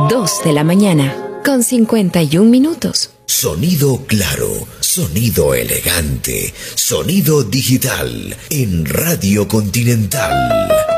2 de la mañana, con 51 minutos. Sonido claro, sonido elegante, sonido digital en Radio Continental.